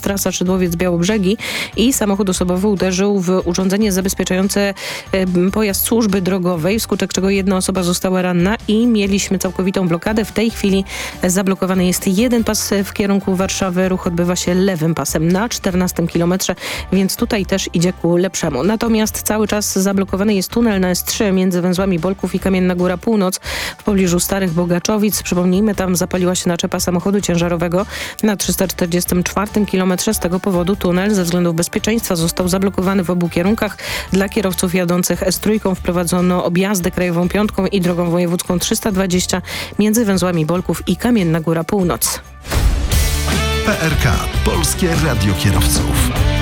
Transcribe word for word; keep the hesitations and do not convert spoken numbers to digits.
trasa Szydłowiec-Białobrzegi i samochód osobowy uderzył w urządzenie zabezpieczające pojazd służby drogowej, wskutek czego jedna osoba została ranna i mieliśmy całkowitą blokadę. W tej chwili zablokowany jest jeden pas w kierunku Warszawy. Ruch odbywa się lewym pasem na czternastym kilometrze, więc tutaj też idzie ku lepszemu. Natomiast cały czas zablokowany jest tunel na S trzy między węzłami Bolków i Kamienna Góra Północ w pobliżu Starych Bogaczowic. Przypomnijmy, tam zapaliła się naczepa samochodu ciężarowego na trzysta czterdziestym czwartym kilometrze. Z tego powodu tunel ze względów bezpieczeństwa został zablokowany w obu kierunkach. Dla kierowców jadących S trzy wprowadzono objazdy krajową piątką i drogą wojewódzką trzysta dwadzieścia między węzłami Bolków i Kamienna Góra Północ. P R K. Polskie Radio Kierowców.